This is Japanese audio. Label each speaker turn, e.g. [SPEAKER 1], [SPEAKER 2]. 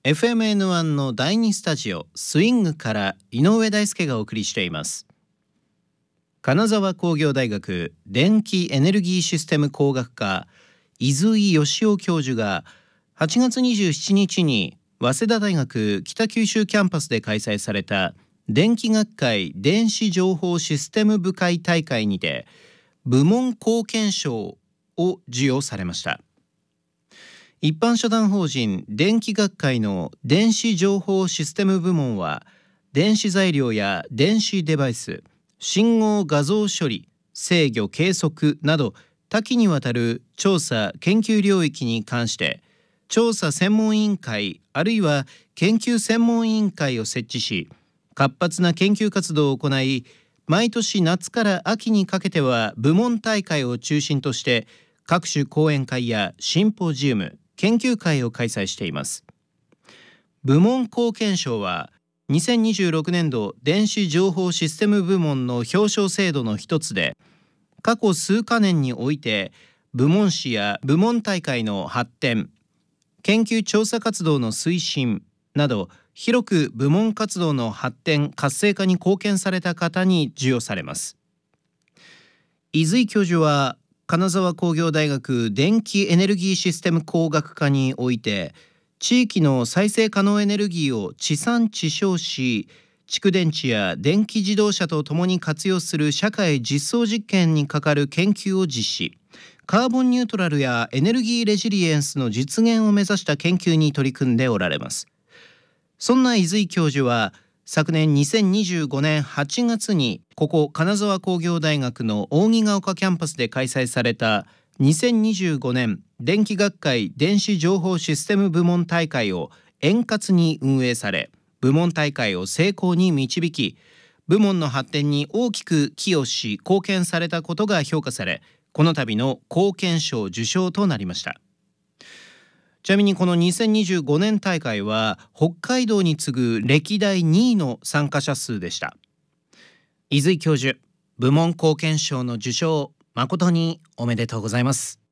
[SPEAKER 1] FMN1 の第2スタジオスイングから井上大輔がお送りしています。金沢工業大学電気エネルギーシステム工学科伊豆井義雄教授が8月27日に早稲田大学北九州キャンパスで開催された電気学会電子情報システム部会大会にて部門貢献賞を授与されました。一般社団法人電気学会の電子情報システム部門は、電子材料や電子デバイス、信号画像処理、制御計測など多岐にわたる調査研究領域に関して調査専門委員会あるいは研究専門委員会を設置し、活発な研究活動を行い、毎年夏から秋にかけては部門大会を中心として各種講演会やシンポジウム、研究会を開催しています。部門貢献賞は2026年度電子情報システム部門の表彰制度の一つで、過去数カ年において部門誌や部門大会の発展、研究調査活動の推進など広く部門活動の発展活性化に貢献された方に授与されます。伊豆井教授は金沢工業大学電気エネルギーシステム工学科において、地域の再生可能エネルギーを地産地消し、蓄電池や電気自動車とともに活用する社会実装実験に係る研究を実施、カーボンニュートラルやエネルギーレジリエンスの実現を目指した研究に取り組んでおられます。そんな伊豆井教授は昨年2025年8月にここ金沢工業大学の扇ヶ丘キャンパスで開催された2025年電気学会電子情報システム部門大会を円滑に運営され、部門大会を成功に導き、部門の発展に大きく寄与し貢献されたことが評価され、この度の貢献賞受賞となりました。ちなみにこの2025年大会は北海道に次ぐ歴代2位の参加者数でした。伊豆井教授、部門貢献賞の受賞誠におめでとうございます。